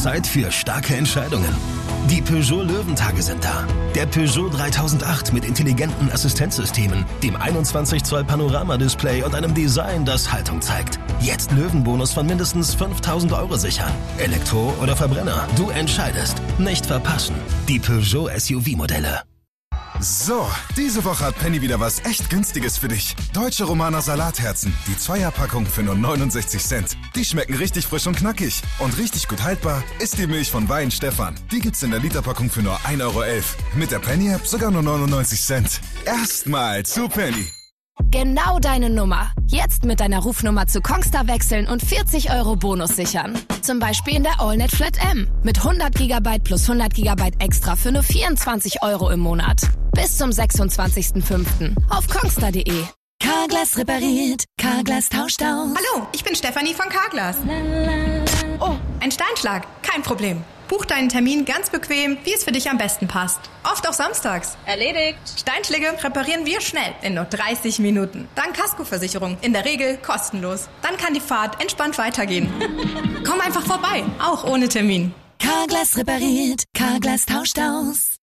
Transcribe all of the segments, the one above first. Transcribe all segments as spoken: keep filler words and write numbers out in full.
Zeit für starke Entscheidungen. Die Peugeot Löwentage sind da. Der Peugeot dreitausendacht mit intelligenten Assistenzsystemen, dem einundzwanzig Zoll Panoramadisplay und einem Design, das Haltung zeigt. Jetzt Löwenbonus von mindestens fünftausend Euro sichern. Elektro oder Verbrenner, du entscheidest. Nicht verpassen. Die Peugeot S U V-Modelle. So, diese Woche hat Penny wieder was echt Günstiges für dich. Deutsche Romaner Salatherzen, die Zweierpackung für nur neunundsechzig Cent. Die schmecken richtig frisch und knackig. Und richtig gut haltbar ist die Milch von Wein Stefan. Die gibt's in der Literpackung für nur ein Euro elf. Mit der Penny-App sogar nur neunundneunzig Cent. Erstmal zu Penny. Genau deine Nummer. Jetzt mit deiner Rufnummer zu Kongstar wechseln und vierzig Euro Bonus sichern. Zum Beispiel in der AllNet Flat M. Mit hundert Gigabyte plus hundert Gigabyte extra für nur vierundzwanzig Euro im Monat. Bis zum sechsundzwanzigsten fünften auf kongstar punkt de. Carglass repariert, Carglass tauscht aus. Hallo, ich bin Stefanie von Carglass. Oh, ein Steinschlag. Kein Problem. Buch deinen Termin ganz bequem, wie es für dich am besten passt. Oft auch samstags. Erledigt. Steinschläge reparieren wir schnell, in nur dreißig Minuten. Dank Kaskoversicherung, in der Regel kostenlos. Dann kann die Fahrt entspannt weitergehen. Komm einfach vorbei, auch ohne Termin. Carglass repariert, Carglass tauscht aus.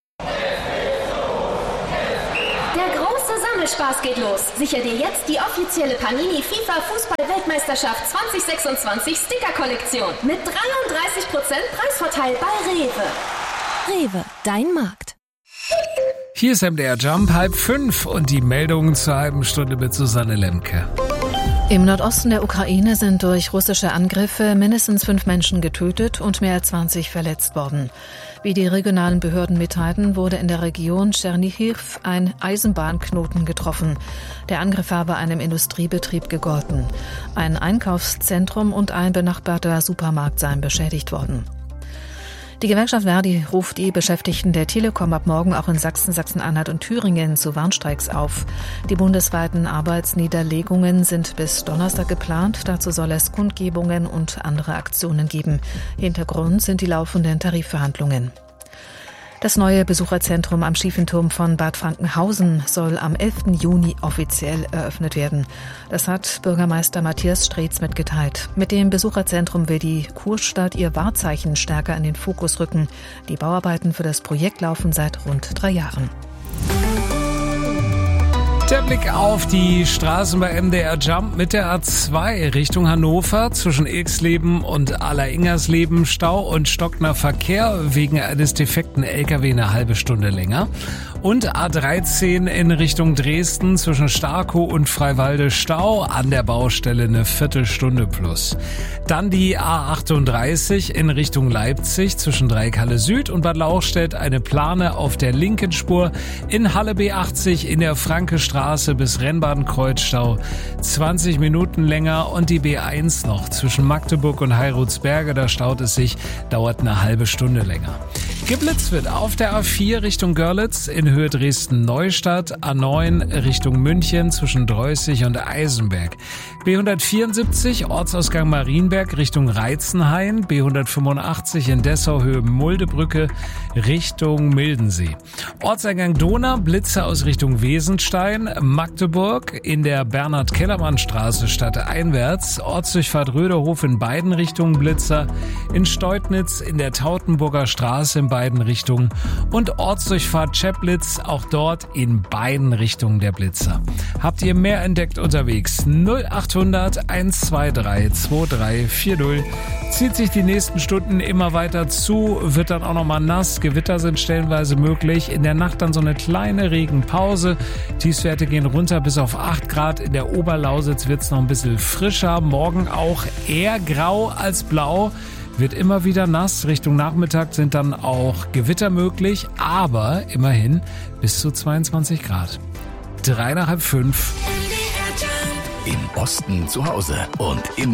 Der große Sammelspaß geht los. Sicher dir jetzt die offizielle Panini FIFA Fußball-Weltmeisterschaft zwanzig sechsundzwanzig Sticker-Kollektion mit dreiunddreißig Prozent Preisvorteil bei Rewe. Rewe, dein Markt. Hier ist M D R Jump, halb fünf und die Meldungen zur halben Stunde mit Susanne Lemke. Im Nordosten der Ukraine sind durch russische Angriffe mindestens fünf Menschen getötet und mehr als zwanzig verletzt worden. Wie die regionalen Behörden mitteilten, wurde in der Region Tschernihiv ein Eisenbahnknoten getroffen. Der Angriff habe einem Industriebetrieb gegolten. Ein Einkaufszentrum und ein benachbarter Supermarkt seien beschädigt worden. Die Gewerkschaft Verdi ruft die Beschäftigten der Telekom ab morgen auch in Sachsen, Sachsen-Anhalt und Thüringen zu Warnstreiks auf. Die bundesweiten Arbeitsniederlegungen sind bis Donnerstag geplant. Dazu soll es Kundgebungen und andere Aktionen geben. Hintergrund sind die laufenden Tarifverhandlungen. Das neue Besucherzentrum am Schiefenturm von Bad Frankenhausen soll am elften Juni offiziell eröffnet werden. Das hat Bürgermeister Matthias Streetz mitgeteilt. Mit dem Besucherzentrum will die Kurstadt ihr Wahrzeichen stärker in den Fokus rücken. Die Bauarbeiten für das Projekt laufen seit rund drei Jahren. Der Blick auf die Straßen bei M D R Jump mit der A zwei Richtung Hannover zwischen Ilksleben und Alleringers-Leben Stau und stockender Verkehr wegen eines defekten L K W eine halbe Stunde länger. Und A dreizehn in Richtung Dresden zwischen Starkow und Freiwalde Stau an der Baustelle eine Viertelstunde plus. Dann die A achtunddreißig in Richtung Leipzig zwischen Dreieckhalle Süd und Bad Lauchstädt eine Plane auf der linken Spur. In Halle B achtzig in der Franke-Straße bis Rennbahnkreuzstau zwanzig Minuten länger und die B eins noch zwischen Magdeburg und Heirutsberge, da staut es sich, dauert eine halbe Stunde länger. Geblitzt wird auf der A vier Richtung Görlitz in Höhe Dresden-Neustadt, A neun Richtung München zwischen Dreußig und Eisenberg. B hundertvierundsiebzig Ortsausgang Marienberg Richtung Reitzenhain, B hundertfünfundachtzig in Dessau Höhe Muldebrücke Richtung Mildensee. Ortseingang Donau, Blitzer aus Richtung Wesenstein, Magdeburg in der Bernhard-Kellermann-Straße stadteinwärts, Ortsdurchfahrt Röderhof in beiden Richtungen Blitzer, in Steutnitz in der Tautenburger Straße in beiden Richtungen und Ortsdurchfahrt Cheplitz, auch dort in beiden Richtungen der Blitzer. Habt ihr mehr entdeckt unterwegs? null achthundert hundertzweiundzwanzig drei vier null. Zieht sich die nächsten Stunden immer weiter zu, wird dann auch nochmal nass, Gewitter sind stellenweise möglich, in der Nacht dann so eine kleine Regenpause, Tiefstwerte gehen runter bis auf acht Grad, in der Oberlausitz wird es noch ein bisschen frischer, morgen auch eher grau als blau. Wird immer wieder nass. Richtung Nachmittag sind dann auch Gewitter möglich, aber immerhin bis zu zweiundzwanzig Grad. Drei nach halb fünf. Im Osten zu Hause und immer